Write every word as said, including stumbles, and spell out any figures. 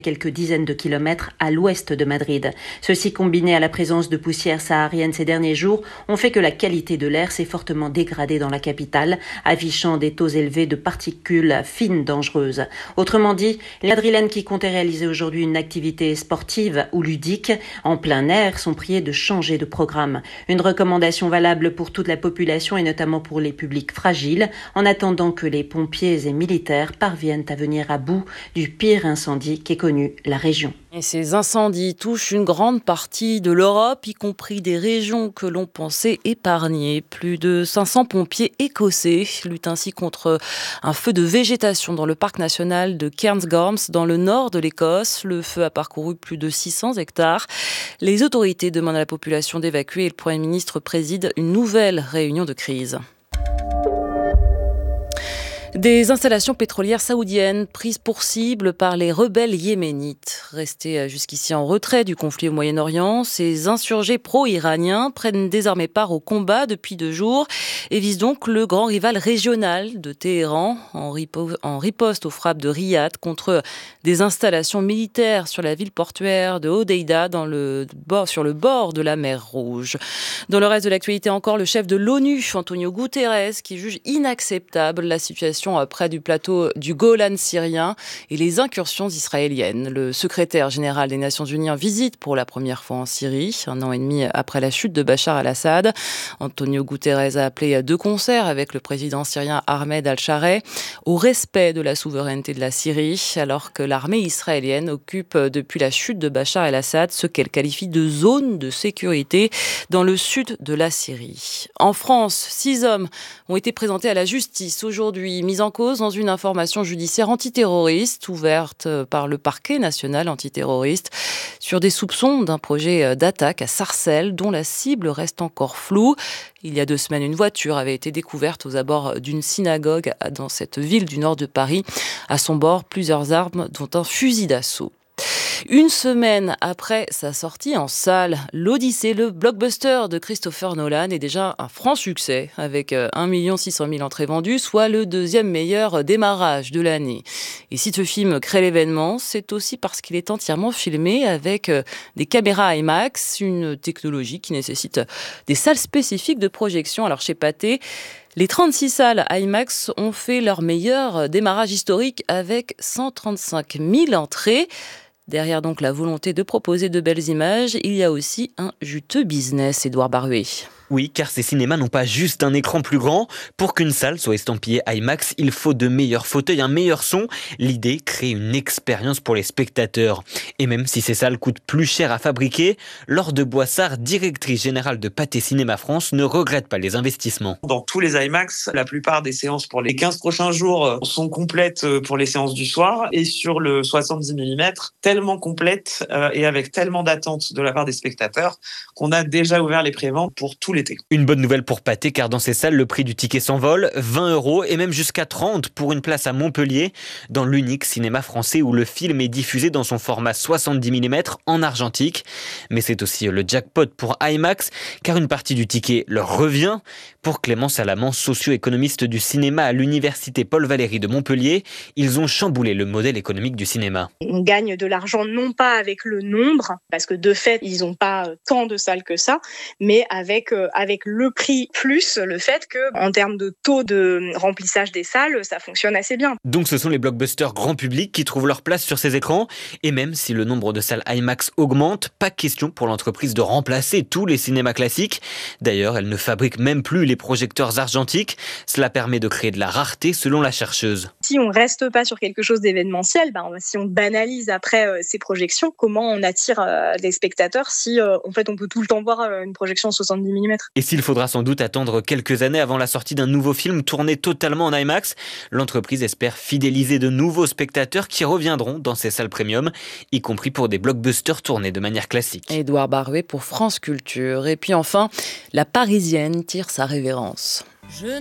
quelques dizaines de kilomètres à l'ouest de Madrid. Ceci combiné à la présence de poussière saharienne ces derniers jours ont fait que la qualité de l'air s'est fortement dégradée dans la capitale, affichant des taux élevés de particules fines dangereuses. Autrement dit, les madrilènes qui comptaient réaliser aujourd'hui une activité sportive ou ludique en plein air sont priés de changer de programme. Une recommandation valable pour toute la population et notamment pour les publics fragiles, en attendant que les pompiers et militaires parviennent à venir à bout du pire incendie qu'est connu la région. Et ces incendies touchent une grande partie de l'Europe, y compris des régions que l'on pensait épargnées. Plus de cinq cents pompiers écossais luttent ainsi contre un feu de végétation dans le parc national de Cairngorms, dans le nord de l'Écosse. Le feu a parcouru plus de six cents hectares. Les autorités demandent à la population d'évacuer et le Premier ministre préside une nouvelle réunion de crise. Des installations pétrolières saoudiennes prises pour cible par les rebelles yéménites. Restés jusqu'ici en retrait du conflit au Moyen-Orient, ces insurgés pro-iraniens prennent désormais part au combat depuis deux jours et visent donc le grand rival régional de Téhéran en, ripo- en riposte aux frappes de Riyad contre des installations militaires sur la ville portuaire de Hodeïda dans le bord, sur le bord de la mer Rouge. Dans le reste de l'actualité encore, le chef de l'ONU, Antonio Guterres, qui juge inacceptable la situation près du plateau du Golan syrien et les incursions israéliennes. Le secrétaire général des Nations Unies en visite pour la première fois en Syrie, un an et demi après la chute de Bachar al-Assad. Antonio Guterres a appelé de concert avec le président syrien Ahmed al-Shareh au respect de la souveraineté de la Syrie, alors que l'armée israélienne occupe depuis la chute de Bachar al-Assad ce qu'elle qualifie de zone de sécurité dans le sud de la Syrie. En France, six hommes ont été présentés à la justice aujourd'hui, mis en cause dans une information judiciaire antiterroriste ouverte par le parquet national antiterroriste sur des soupçons d'un projet d'attaque à Sarcelles dont la cible reste encore floue. Il y a deux semaines, une voiture avait été découverte aux abords d'une synagogue dans cette ville du nord de Paris. À son bord, plusieurs armes, dont un fusil d'assaut. Une semaine après sa sortie en salle, l'Odyssée, le blockbuster de Christopher Nolan, est déjà un franc succès avec un million six cent mille entrées vendues, soit le deuxième meilleur démarrage de l'année. Et si ce film crée l'événement, c'est aussi parce qu'il est entièrement filmé avec des caméras IMAX, une technologie qui nécessite des salles spécifiques de projection. Alors chez Pathé, les trente-six salles IMAX ont fait leur meilleur démarrage historique avec cent trente-cinq mille entrées. Derrière donc la volonté de proposer de belles images, il y a aussi un juteux business, Édouard Baruet. Oui, car ces cinémas n'ont pas juste un écran plus grand. Pour qu'une salle soit estampillée IMAX, il faut de meilleurs fauteuils, un meilleur son. L'idée, créer une expérience pour les spectateurs. Et même si ces salles coûtent plus cher à fabriquer, Laure de Boissard, directrice générale de Pathé Cinéma France, ne regrette pas les investissements. Dans tous les IMAX, la plupart des séances pour les quinze prochains jours sont complètes pour les séances du soir. Et sur le soixante-dix millimètres, tellement complètes euh, et avec tellement d'attentes de la part des spectateurs qu'on a déjà ouvert les préventes pour tous les Une bonne nouvelle pour Pathé, car dans ces salles, le prix du ticket s'envole, vingt euros et même jusqu'à trente pour une place à Montpellier, dans l'unique cinéma français où le film est diffusé dans son format soixante-dix millimètres en argentique. Mais c'est aussi le jackpot pour IMAX, car une partie du ticket leur revient. Pour Clément Salamand, socio-économiste du cinéma à l'université Paul Valéry de Montpellier, ils ont chamboulé le modèle économique du cinéma. On gagne de l'argent non pas avec le nombre, parce que de fait, ils n'ont pas tant de salles que ça, mais avec euh, avec le prix plus le fait que, en termes de taux de remplissage des salles, ça fonctionne assez bien. Donc ce sont les blockbusters grand public qui trouvent leur place sur ces écrans. Et même si le nombre de salles IMAX augmente, pas question pour l'entreprise de remplacer tous les cinémas classiques. D'ailleurs, elle ne fabrique même plus les projecteurs argentiques. Cela permet de créer de la rareté selon la chercheuse. Si on reste pas sur quelque chose d'événementiel, ben, si on banalise après euh, ces projections, comment on attire euh, les spectateurs si euh, en fait on peut tout le temps voir euh, une projection soixante-dix millimètres. Et s'il faudra sans doute attendre quelques années avant la sortie d'un nouveau film tourné totalement en IMAX, l'entreprise espère fidéliser de nouveaux spectateurs qui reviendront dans ces salles premium, y compris pour des blockbusters tournés de manière classique. Édouard Baruet pour France Culture. Et puis enfin, la Parisienne tire sa révérence. Je